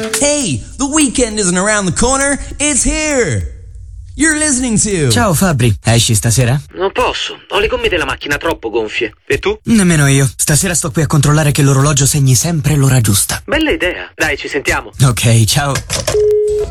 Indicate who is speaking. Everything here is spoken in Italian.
Speaker 1: Hey, the weekend isn't around the corner, it's here! You're listening to...
Speaker 2: Ciao Fabri, esci stasera?
Speaker 3: Non posso, ho le gomme della macchina troppo gonfie. E tu?
Speaker 2: Nemmeno io. Stasera sto qui a controllare che l'orologio segni sempre l'ora giusta.
Speaker 3: Bella idea. Dai, ci sentiamo.
Speaker 2: Ok, ciao.